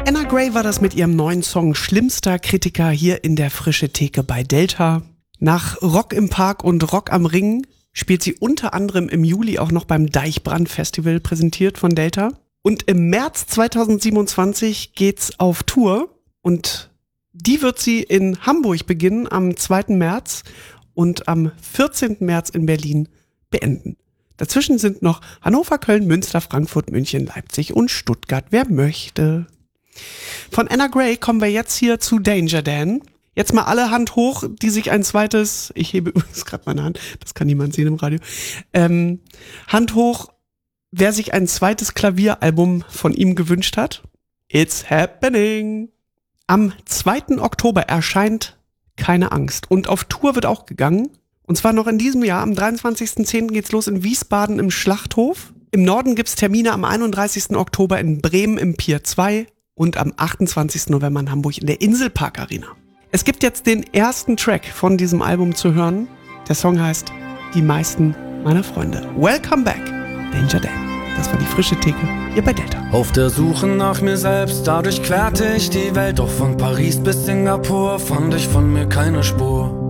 Anna Gray war das mit ihrem neuen Song Schlimmster Kritiker hier in der Frische Theke bei Delta. Nach Rock im Park und Rock am Ring spielt sie unter anderem im Juli auch noch beim Deichbrand Festival, präsentiert von Delta. Und im März 2027 geht's auf Tour und die wird sie in Hamburg beginnen am 2. März und am 14. März in Berlin beenden. Dazwischen sind noch Hannover, Köln, Münster, Frankfurt, München, Leipzig und Stuttgart. Wer möchte? Von Anna Gray kommen wir jetzt hier zu Danger Dan. Jetzt mal alle Hand hoch, die sich ein zweites, ich hebe übrigens gerade meine Hand, das kann niemand sehen im Radio, Hand hoch, wer sich ein zweites Klavieralbum von ihm gewünscht hat. It's happening! Am 2. Oktober erscheint Keine Angst und auf Tour wird auch gegangen. Und zwar noch in diesem Jahr, am 23.10. geht's los in Wiesbaden im Schlachthof. Im Norden gibt's Termine am 31. Oktober in Bremen im Pier 2 und am 28. November in Hamburg in der Inselpark Arena. Es gibt jetzt den ersten Track von diesem Album zu hören. Der Song heißt Die meisten meiner Freunde. Welcome back, Danger Dan. Das war die Frische Theke hier bei Delta. Auf der Suche nach mir selbst, dadurch querte ich die Welt. Doch von Paris bis Singapur fand ich von mir keine Spur.